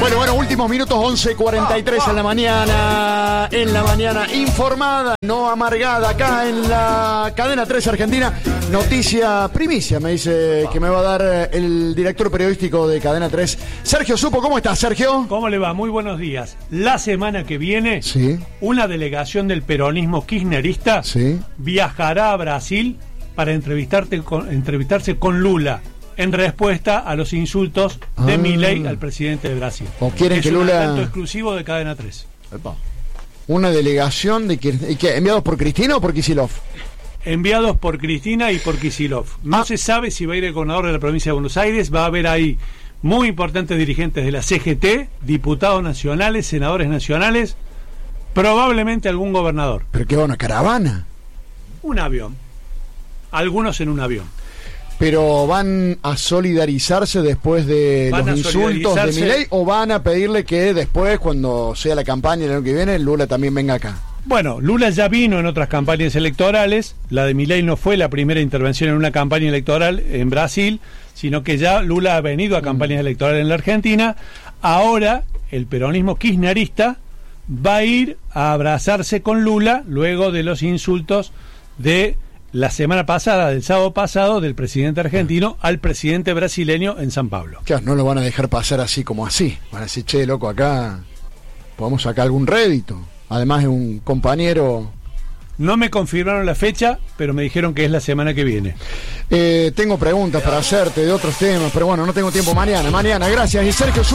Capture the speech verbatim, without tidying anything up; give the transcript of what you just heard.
Bueno, bueno, últimos minutos, once cuarenta y tres en la mañana, en la mañana informada, no amargada, acá en la cadena tres Argentina. Noticia primicia, me dice que me va a dar el director periodístico de Cadena tres, Sergio Supo. ¿Cómo estás, Sergio? ¿Cómo le va? Muy buenos días. La semana que viene, sí, una delegación del peronismo kirchnerista sí. viajará a Brasil para entrevistarte con, entrevistarse con Lula en respuesta a los insultos de ah. Milei al presidente de Brasil. ¿O quieren es que un Lula... adelanto exclusivo de Cadena tres. Epa. Una delegación de ¿y qué, enviados por Cristina o por Kicillof? Enviados por Cristina y por Kicillof. No ah. se sabe si va a ir el gobernador de la provincia de Buenos Aires. Va a haber ahí muy importantes dirigentes de la C G T, diputados nacionales, senadores nacionales, probablemente algún gobernador. ¿Pero qué va, una caravana? Un avión. Algunos en un avión. ¿Pero van a solidarizarse después de van los insultos de Milei o van a pedirle que después, cuando sea la campaña el año que viene, Lula también venga acá? Bueno, Lula ya vino en otras campañas electorales. La de Milei no fue la primera intervención en una campaña electoral en Brasil, sino que ya Lula ha venido a campañas mm. electorales en la Argentina. Ahora el peronismo kirchnerista va a ir a abrazarse con Lula luego de los insultos de la semana pasada, del sábado pasado, del presidente argentino al presidente brasileño en San Pablo. Claro, no lo van a dejar pasar así como así. Van a decir, che, loco, acá podemos sacar algún rédito. Además es un compañero... No me confirmaron la fecha, pero me dijeron que es la semana que viene. Eh, tengo preguntas para hacerte de otros temas, pero bueno, no tengo tiempo mañana. Mañana, gracias. Y Sergio